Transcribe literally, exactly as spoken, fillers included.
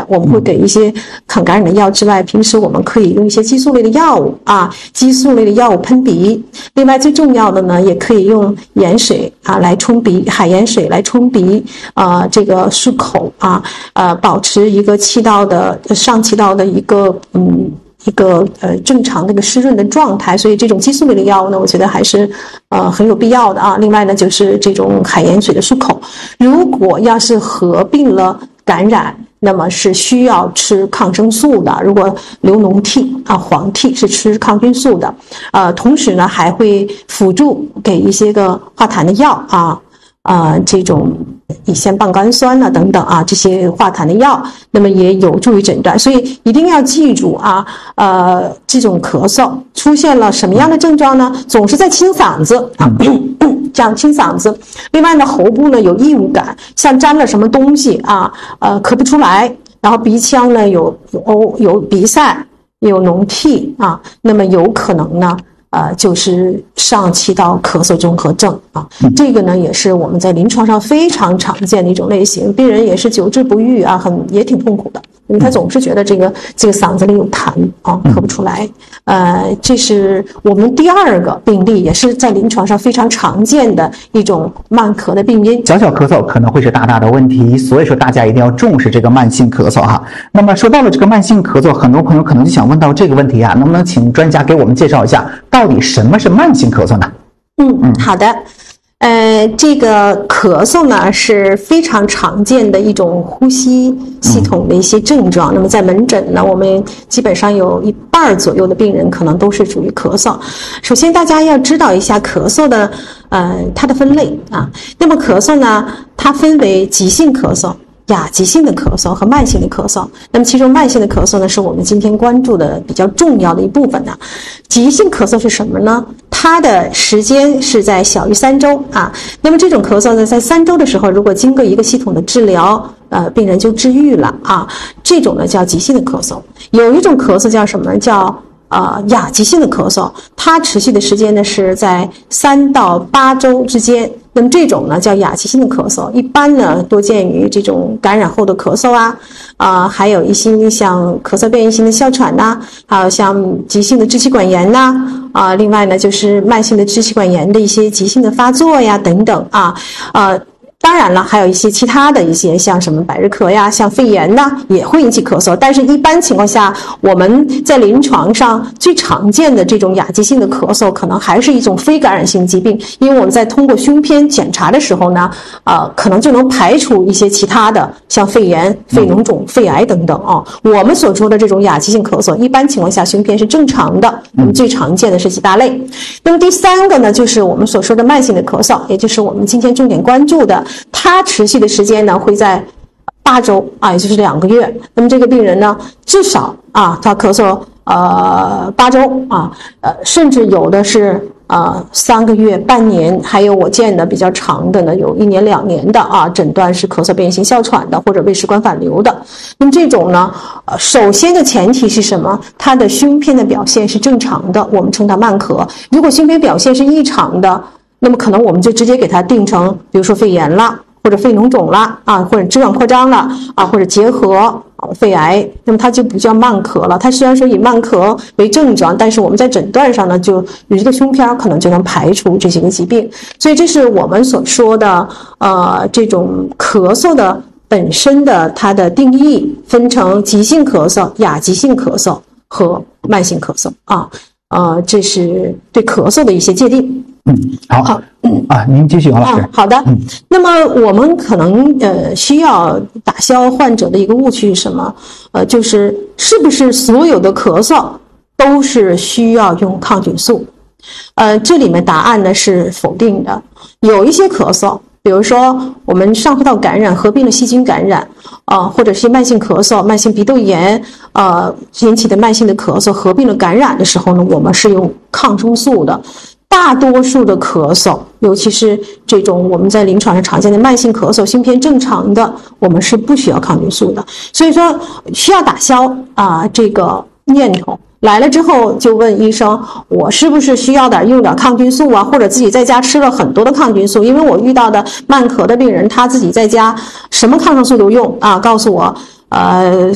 我们会给一些抗感染的药之外，平时我们可以用一些激素类的药物啊，激素类的药物喷鼻。另外最重要的呢，也可以用盐水啊来冲鼻，海盐水来冲鼻，啊、呃，这个漱口啊，呃，保持一个气道的上气道的一个嗯。一个呃正常的一个湿润的状态，所以这种激素类的药物呢，我觉得还是呃很有必要的啊。另外呢，就是这种海盐水的漱口，如果要是合并了感染，那么是需要吃抗生素的。如果流脓涕啊、黄涕是吃抗菌素的，呃，同时呢还会辅助给一些个化痰的药啊。呃，这种乙酰半胱酸啊等等啊，这些化痰的药，那么也有助于诊断。所以一定要记住啊，呃，这种咳嗽出现了什么样的症状呢？总是在清嗓子啊，这样清嗓子。另外呢，喉部呢有异物感，像沾了什么东西啊，呃，咳不出来。然后鼻腔呢有有有鼻塞，有脓涕啊，那么有可能呢。呃，就是上气道咳嗽综合症啊，这个呢也是我们在临床上非常常见的一种类型，病人也是久治不愈啊，很也挺痛苦的，因为他总是觉得这个这个嗓子里有痰啊，咳不出来。呃，这是我们第二个病例，也是在临床上非常常见的一种慢咳的病因。 小小咳嗽可能会是大大的问题，所以说大家一定要重视这个慢性咳嗽哈。那么说到了这个慢性咳嗽，很多朋友可能就想问到这个问题啊，能不能请专家给我们介绍一下？到底什么是慢性咳嗽呢？ 嗯嗯，好的。呃，这个咳嗽呢是非常常见的一种呼吸系统的一些症状。嗯、那么在门诊呢，我们基本上有一半左右的病人可能都是属于咳嗽。首先，大家要知道一下咳嗽的呃它的分类啊。那么咳嗽呢，它分为急性咳嗽、亚急性的咳嗽和慢性的咳嗽。那么其中慢性的咳嗽呢，是我们今天关注的比较重要的一部分呢。急性咳嗽是什么呢？它的时间是在小于三周啊。那么这种咳嗽呢，在三周的时候，如果经过一个系统的治疗，呃，病人就治愈了啊。这种呢叫急性的咳嗽。有一种咳嗽叫什么？叫呃亚急性的咳嗽，它持续的时间呢是在三到八周之间。那么这种呢叫亚急性的咳嗽，一般呢多见于这种感染后的咳嗽啊，啊、呃，还有一些像咳嗽变异性的哮喘呐、啊，还有像急性的支气管炎呐、啊，啊、呃，另外呢就是慢性的支气管炎的一些急性的发作呀等等啊，呃。当然了，还有一些其他的一些像什么百日咳呀，像肺炎呐，也会引起咳嗽。但是一般情况下，我们在临床上最常见的这种亚急性的咳嗽，可能还是一种非感染性疾病，因为我们在通过胸片检查的时候呢，呃，可能就能排除一些其他的，像肺炎、肺脓肿、肺癌等等啊。我们所说的这种亚急性咳嗽，一般情况下胸片是正常的。那么最常见的是几大类。那么第三个呢，就是我们所说的慢性的咳嗽，也就是我们今天重点关注的。它持续的时间呢会在八周啊，也就是两个月。那么这个病人呢，至少啊，他咳嗽呃八周啊，呃，甚至有的是呃三个月、半年，还有我见的比较长的呢，有一年、两年的啊，诊断是咳嗽变异性哮喘的或者胃食管反流的。那么这种呢，呃，首先的前提是什么？它的胸片的表现是正常的，我们称它慢咳。如果胸片表现是异常的，那么可能我们就直接给它定成，比如说肺炎了，或者肺脓肿了啊，或者支管扩张了啊，或者结核、肺癌，那么它就不叫慢咳了。它虽然说以慢咳为症状，但是我们在诊断上呢，就有一个胸片可能就能排除这些个疾病。所以这是我们所说的呃这种咳嗽的本身的它的定义，分成急性咳嗽、亚急性咳嗽和慢性咳嗽啊。呃，这是对咳嗽的一些界定。 嗯，好，好，嗯啊，您继续，王老师。 啊、好的，嗯，那么我们可能呃需要打消患者的一个误区是什么？呃，就是是不是所有的咳嗽都是需要用抗菌素？呃，这里面答案呢是否定的。有一些咳嗽，比如说我们上呼道感染合并了细菌感染，啊、呃，或者是慢性咳嗽、慢性鼻窦炎，呃引起的慢性的咳嗽合并了感染的时候呢，我们是用抗生素的。大多数的咳嗽，尤其是这种我们在临床上常见的慢性咳嗽，胸片正常的，我们是不需要抗菌素的。所以说需要打消啊、呃、这个念头。来了之后就问医生，我是不是需要点用点抗菌素啊，或者自己在家吃了很多的抗菌素？因为我遇到的慢咳的病人，他自己在家什么抗生素都用啊，告诉我呃